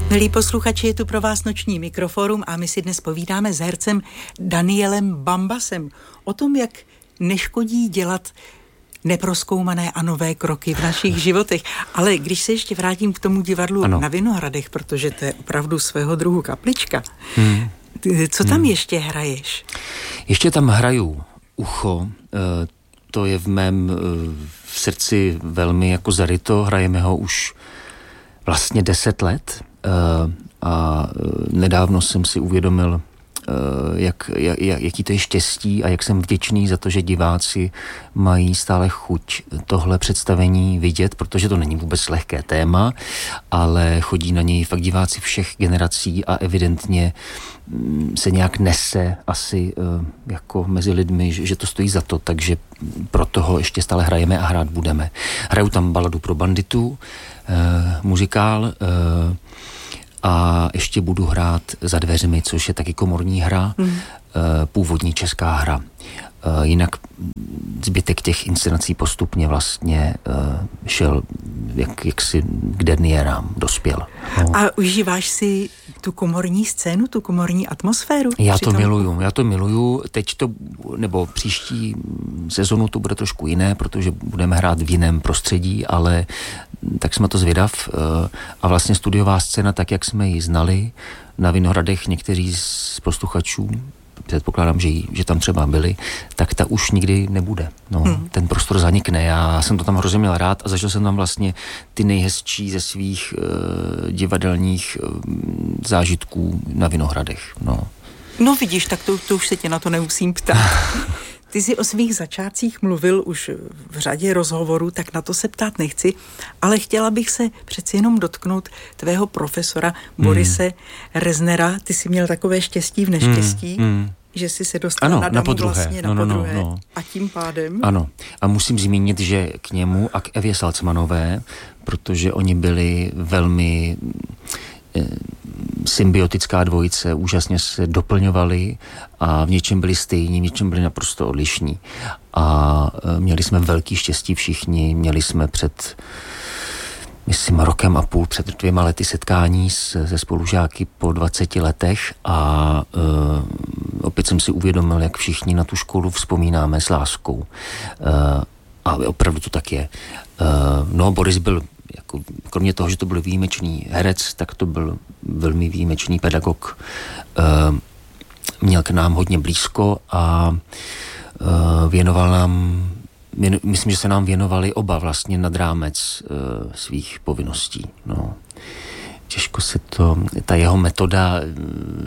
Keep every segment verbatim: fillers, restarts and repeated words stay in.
Milí posluchači, je tu pro vás noční Mikroforum a my si dnes povídáme s hercem Danielem Bambasem o tom, jak neškodí dělat neprozkoumané a nové kroky v našich životech. Ale když se ještě vrátím k tomu divadlu ano. na Vinohradech, protože to je opravdu svého druhu kaplička, hmm. co tam hmm. ještě hraješ? Ještě tam hraju Ucho, to je v mém v srdci velmi jako zaryto, hrajeme ho už vlastně deset let a nedávno jsem si uvědomil, Jak, jak, jaký to je štěstí a jak jsem vděčný za to, že diváci mají stále chuť tohle představení vidět, protože to není vůbec lehké téma, ale chodí na něj fakt diváci všech generací a evidentně se nějak nese asi jako mezi lidmi, že, že to stojí za to, takže pro toho ještě stále hrajeme a hrát budeme. Hraju tam Baladu pro banditu, eh, muzikál, eh, a ještě budu hrát Za dveřmi, což je taky komorní hra, mm. původní česká hra. Jinak zbytek těch inscenací postupně vlastně šel jak, jaksi k derniérám, dospěl. No. A užíváš si tu komorní scénu, tu komorní atmosféru? Já to miluju, já to miluju. Teď to, nebo příští sezonu to bude trošku jiné, protože budeme hrát v jiném prostředí, ale tak jsme to zvědav. A vlastně studiová scéna, tak jak jsme ji znali na Vinohradech, někteří z posluchačů, předpokládám, že, jí, že tam třeba byli, tak ta už nikdy nebude. No, hmm. Ten prostor zanikne. Já jsem to tam hrozně měl rád a zažil jsem tam vlastně ty nejhezčí ze svých uh, divadelních uh, zážitků na Vinohradech. No, no vidíš, tak to, to už se tě na to nemusím ptát. Ty jsi o svých začátcích mluvil už v řadě rozhovorů, tak na to se ptát nechci, ale chtěla bych se přeci jenom dotknout tvého profesora Borise hmm. Reznera. Ty jsi měl takové štěstí v neštěstí, hmm. Hmm. že jsi se dostal ano, na damu vlastně na no, no, podruhé no, no. a tím pádem... Ano, a musím zmínit, že k němu a k Evě Salcmanové, protože oni byli velmi... Eh, symbiotická dvojice, úžasně se doplňovali a v něčem byli stejní, v něčem byli naprosto odlišní. A měli jsme velký štěstí všichni, měli jsme před, myslím, rokem a půl, před dvěma lety setkání se, se spolužáky po dvaceti letech a uh, opět jsem si uvědomil, jak všichni na tu školu vzpomínáme s láskou. Uh, a opravdu to tak je. Uh, no, Boris byl jako, kromě toho, že to byl výjimečný herec, tak to byl velmi výjimečný pedagog. E, měl k nám hodně blízko a e, věnoval nám, věno, myslím, že se nám věnovali oba vlastně nad rámec e, svých povinností. No. Těžko se to, ta jeho metoda, e,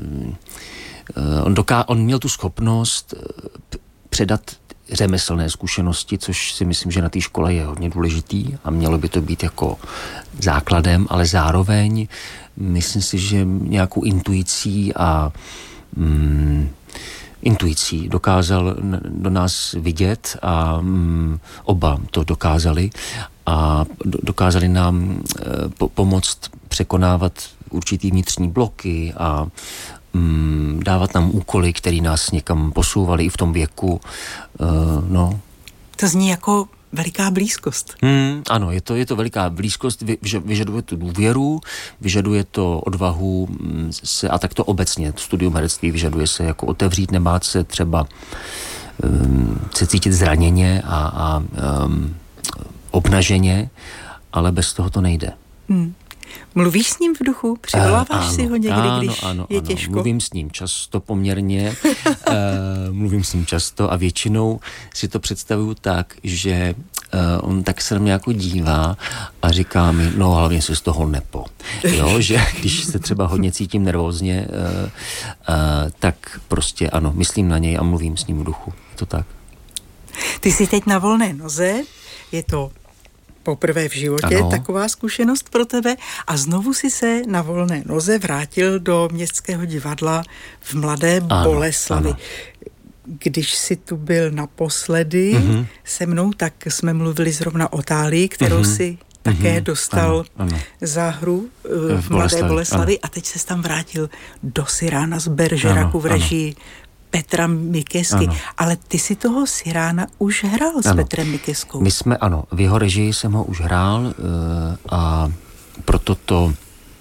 on, doká, on měl tu schopnost předat řemeslné zkušenosti, což si myslím, že na té škole je hodně důležitý a mělo by to být jako základem, ale zároveň myslím si, že nějakou intuicí a mm, intuicí dokázal do nás vidět a mm, oba to dokázali a do, dokázali nám e, po, pomoct překonávat určitý vnitřní bloky a dávat nám úkoly, které nás někam posouvali i v tom věku. Uh, no. To zní jako veliká blízkost. Hmm, ano, je to, je to veliká blízkost, vyžaduje to důvěru, vyžaduje to odvahu se, a tak to obecně, studium herectví vyžaduje se jako otevřít, nebát se třeba um, se cítit zraněně a, a um, obnaženě, ale bez toho to nejde. Hmm. Mluvíš s ním v duchu? Přivoláváš uh, si ho někdy, ano, když ano, je ano. těžko? Mluvím s ním často poměrně. uh, mluvím s ním často a většinou si to představuju tak, že uh, on tak se na mě jako dívá a říká mi, no hlavně se z toho nepo. Jo, že když se třeba hodně cítím nervózně, uh, uh, tak prostě ano, myslím na něj a mluvím s ním v duchu. Je to tak. Ty jsi teď na volné noze, je to poprvé v životě ano. taková zkušenost pro tebe a znovu si se na volné noze vrátil do Městského divadla v Mladé ano, Boleslavi. Ano. Když jsi tu byl naposledy mm-hmm. se mnou, tak jsme mluvili zrovna o Tálii, kterou mm-hmm. si také mm-hmm. dostal ano, ano. za hru uh, v, v Mladé Boleslavi a teď se tam vrátil do Cyrána z Beržeraku v režii ano. Petra Mikesky. Ano. Ale ty si toho Cyrána už hrál s ano. Petrem Mikeskou. My jsme, ano, v jeho režii jsem ho už hrál uh, a proto to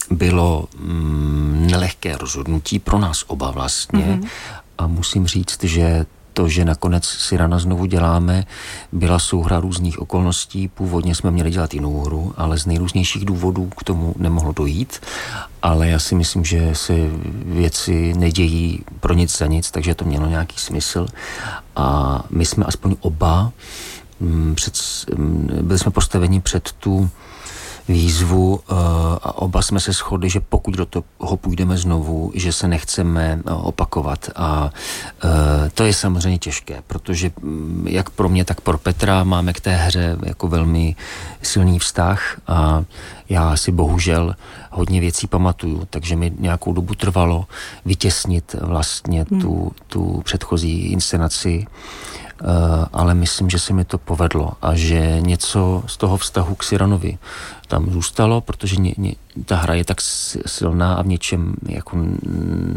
bylo mm, nelehké rozhodnutí pro nás oba vlastně mm-hmm. a musím říct, že to, že nakonec Cyrana znovu děláme, byla souhra různých okolností. Původně jsme měli dělat jinou hru, ale z nejrůznějších důvodů k tomu nemohlo dojít. Ale já si myslím, že se věci nedějí pro nic za nic, takže to mělo nějaký smysl. A my jsme aspoň oba před, byli jsme postaveni před tu výzvu a oba jsme se shodli, že pokud do toho půjdeme znovu, že se nechceme opakovat. A to je samozřejmě těžké, protože jak pro mě, tak pro Petra máme k té hře jako velmi silný vztah a já si bohužel hodně věcí pamatuju, takže mi nějakou dobu trvalo vytěsnit vlastně hmm. tu, tu předchozí inscenaci. Uh, ale myslím, že se mi to povedlo a že něco z toho vztahu k Cyranovi tam zůstalo, protože ně, ně, ta hra je tak silná a v něčem jako mm,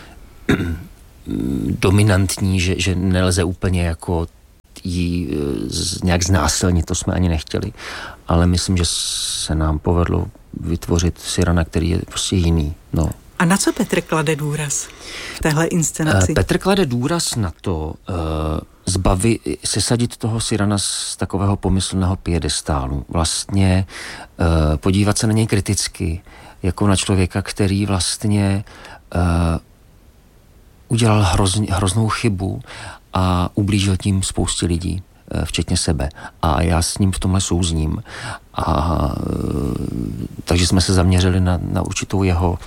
dominantní, že, že nelze úplně jako jí z, nějak znásilnit, to jsme ani nechtěli. Ale myslím, že se nám povedlo vytvořit Cyrana, který je prostě jiný. No. A na co Petr klade důraz v téhle inscenaci? Petr klade důraz na to uh, zbavi, sesadit toho Cyrana z takového pomyslného piedestálu. Vlastně uh, podívat se na něj kriticky, jako na člověka, který vlastně uh, udělal hrozně, hroznou chybu a ublížil tím spoustě lidí, uh, včetně sebe. A já s ním v tomhle souzním. A uh, takže jsme se zaměřili na, na určitou jeho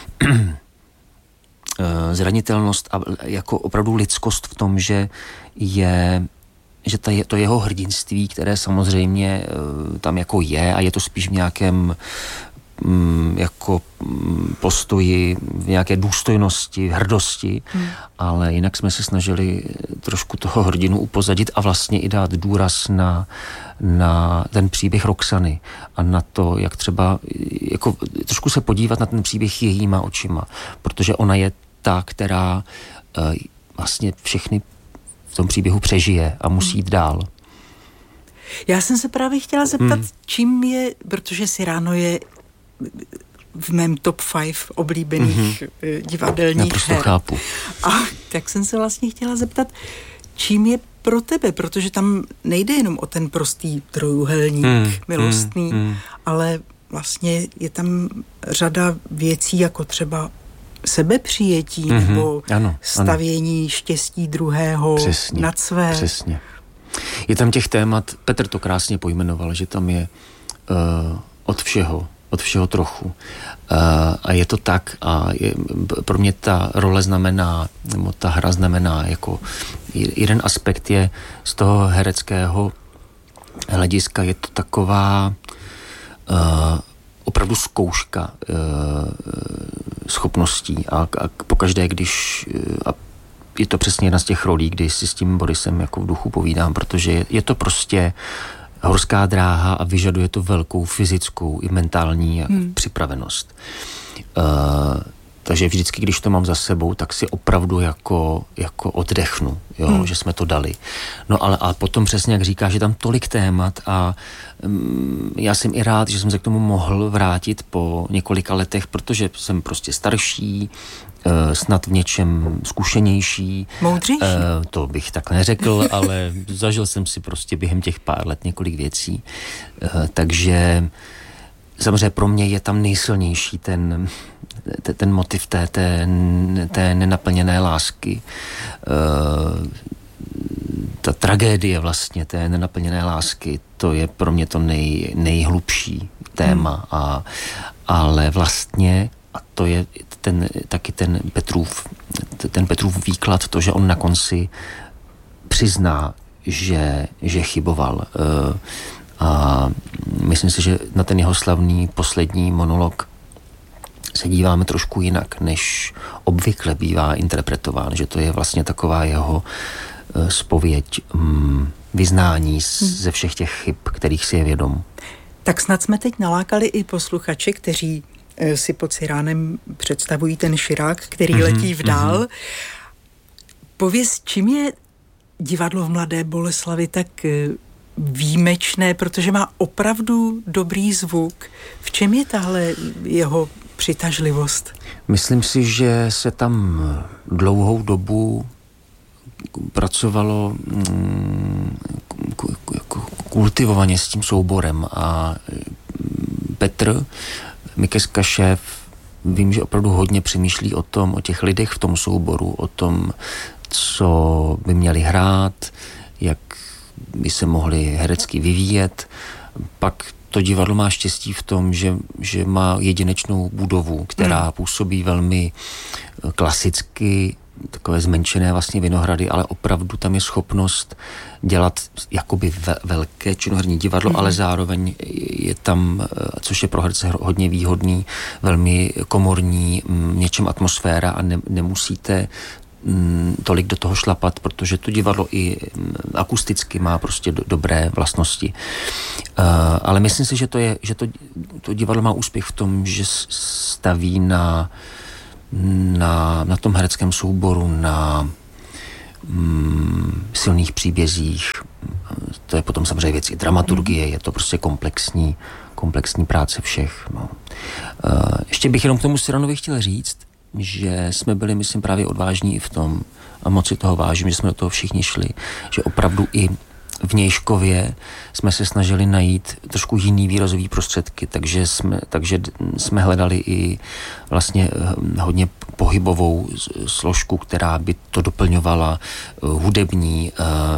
zranitelnost a jako opravdu lidskost v tom, že je, že ta je, to jeho hrdinství, které samozřejmě tam jako je a je to spíš v nějakém mm, jako postoji, v nějaké důstojnosti, hrdosti, hmm. ale jinak jsme se snažili trošku toho hrdinu upozadit a vlastně i dát důraz na, na ten příběh Roxany a na to, jak třeba jako trošku se podívat na ten příběh jejíma očima, protože ona je ta, která uh, vlastně všechny v tom příběhu přežije a musí jít dál. Já jsem se právě chtěla zeptat, hmm. čím je, protože Cyrano je v mém top five oblíbených mm-hmm. divadelních Naprosto her. chápu. A tak jsem se vlastně chtěla zeptat, čím je pro tebe, protože tam nejde jenom o ten prostý trojúhelník mm, milostný, mm, mm. ale vlastně je tam řada věcí, jako třeba sebepřijetí mm-hmm. nebo ano, stavění ano. štěstí druhého přesně, nad své. Přesně. Je tam těch témat, Petr to krásně pojmenoval, že tam je uh, od všeho, od všeho trochu. Uh, a je to tak a je, pro mě ta role znamená, nebo ta hra znamená, jako jeden aspekt je z toho hereckého hlediska, je to taková uh, opravdu zkouška uh, schopností a, a pokaždé, když a je to přesně jedna z těch rolí, kdy si s tím Borisem jako v duchu povídám, protože je, je to prostě horská dráha a vyžaduje to velkou fyzickou i mentální hmm. připravenost. Uh, takže vždycky, když to mám za sebou, tak si opravdu jako, jako oddechnu, jo, hmm. že jsme to dali. No ale a potom přesně, jak říkáš, že tam tolik témat a um, já jsem i rád, že jsem se k tomu mohl vrátit po několika letech, protože jsem prostě starší, Uh, snad v něčem zkušenější. Moudřejší. Uh, to bych tak neřekl, ale zažil jsem si prostě během těch pár let několik věcí. Uh, takže samozřejmě pro mě je tam nejsilnější ten, ten, ten motiv té, té, té nenaplněné lásky. Uh, ta tragédie vlastně té nenaplněné lásky, to je pro mě to nej, nejhlubší téma. Hmm. A, ale vlastně a to je ten, taky ten Petrův, ten Petrův výklad, to, že on na konci přizná, že, že chyboval. A myslím si, že na ten jeho slavný poslední monolog se díváme trošku jinak, než obvykle bývá interpretován, že to je vlastně taková jeho zpověď, vyznání ze všech těch chyb, kterých si je vědom. Tak snad jsme teď nalákali i posluchače, kteří si pod Cyránem představují ten širák, který mm-hmm, letí vdál. Mm-hmm. Pověz, čím je divadlo v Mladé Boleslavi tak výjimečné, protože má opravdu dobrý zvuk. V čem je tahle jeho přitažlivost? Myslím si, že se tam dlouhou dobu pracovalo kultivovaně s tím souborem a Petr Mikeska, šéf, vím, že opravdu hodně přemýšlí o tom, o těch lidech v tom souboru, o tom, co by měli hrát, jak by se mohli herecky vyvíjet. Pak to divadlo má štěstí v tom, že, že má jedinečnou budovu, která hmm. působí velmi klasicky, takové zmenšené vlastně Vinohrady, ale opravdu tam je schopnost dělat jakoby ve, velké činoherní divadlo, mm. ale zároveň je tam, což je pro herce hodně výhodný, velmi komorní, něčem atmosféra a ne, nemusíte m, tolik do toho šlapat, protože to divadlo i akusticky má prostě do, dobré vlastnosti. Uh, ale myslím si, že to je, že to, to divadlo má úspěch v tom, že staví na Na, na tom hereckém souboru, na mm, silných příbězích. To je potom samozřejmě věc i dramaturgie, je to prostě komplexní, komplexní práce všech. No. Uh, ještě bych jenom k tomu Cyranovi chtěl říct, že jsme byli, myslím, právě odvážní i v tom, a moc si toho vážím, že jsme do toho všichni šli, že opravdu i v Nějškově jsme se snažili najít trošku jiný výrazový prostředky, takže jsme, takže jsme hledali i vlastně hodně pohybovou složku, která by to doplňovala, hudební.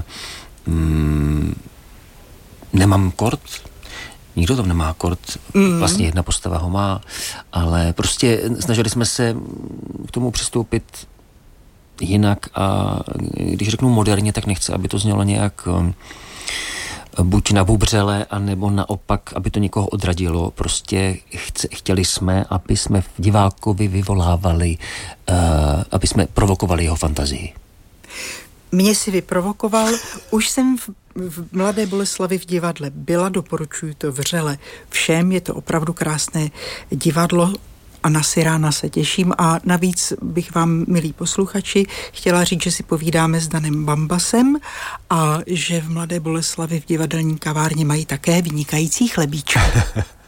Mm, nemám kord, nikdo tam nemá kord, mm. vlastně jedna postava ho má, ale prostě snažili jsme se k tomu přistoupit jinak a když řeknu moderně, tak nechci, aby to znělo nějak buď nabubřele, anebo naopak, aby to někoho odradilo. Prostě chce, chtěli jsme, aby jsme v divákovi vyvolávali, uh, aby jsme provokovali jeho fantazii. Mě si vyprovokoval. Už jsem v, v Mladé Boleslavi v divadle byla, doporučuji to vřele všem, je to opravdu krásné divadlo a na Cyrána se těším a navíc bych vám, milí posluchači, chtěla říct, že si povídáme s Danem Bambasem a že v Mladé Boleslavi v divadelní kavárně mají také vynikající chlebíček.